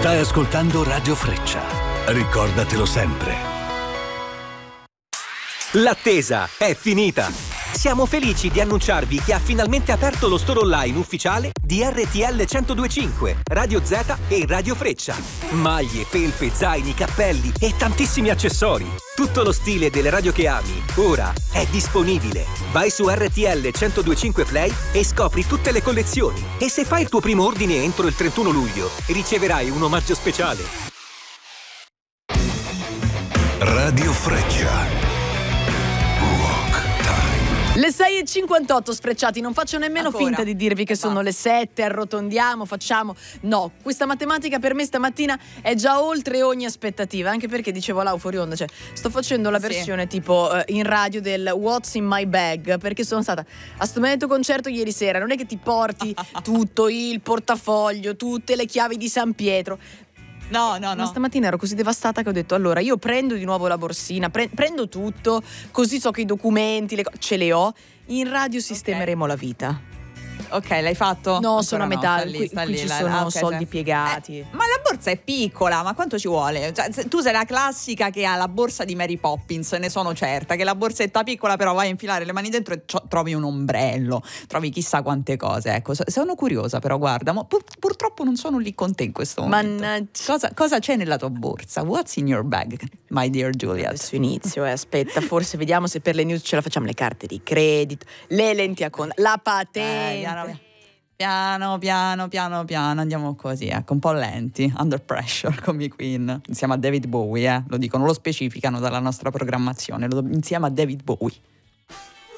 Stai ascoltando Radio Freccia. Ricordatelo sempre. L'attesa è finita! Siamo felici di annunciarvi che ha finalmente aperto lo store online ufficiale di RTL 102.5, Radio Z e Radio Freccia. Maglie, felpe, zaini, cappelli e tantissimi accessori. Tutto lo stile delle radio che ami, ora è disponibile. Vai su RTL 102.5 Play e scopri tutte le collezioni. E se fai il tuo primo ordine entro il 31 luglio, riceverai un omaggio speciale. Radio Freccia. Le 6:58 Sfrecciati, non faccio nemmeno Ancora. finta di dirvi che sono le 7, arrotondiamo, facciamo. No, questa matematica per me stamattina è già oltre ogni aspettativa, anche perché dicevo là fuori onda, cioè sto facendo la versione tipo in radio del What's in my bag, perché sono stata a sto benedetto concerto ieri sera, non è che ti porti tutto il portafoglio, tutte le chiavi di San Pietro. No. Ma stamattina ero così devastata che ho detto allora io prendo di nuovo la borsina, prendo tutto, così so che i documenti ce le ho, in radio sistemeremo la vita. Ok, l'hai fatto? No, Ancora sono a metà, qui ci sono soldi piegati. Ma la borsa è piccola, ma quanto ci vuole? Cioè, tu sei la classica che ha la borsa di Mary Poppins, ne sono certa, che la borsetta piccola però vai a infilare le mani dentro e trovi un ombrello, trovi chissà quante cose. Ecco, sono curiosa però, guarda, ma purtroppo non sono lì con te in questo momento. Mannaggia. Cosa c'è nella tua borsa? What's in your bag, my dear Juliet? Adesso inizio, aspetta, forse vediamo se per le news ce la facciamo, le carte di credito, le lenti a contatto, la patente. Piano, andiamo così, ecco, un po' lenti, Under Pressure come i Queen, insieme a David Bowie, lo dicono, lo specificano dalla nostra programmazione, insieme a David Bowie.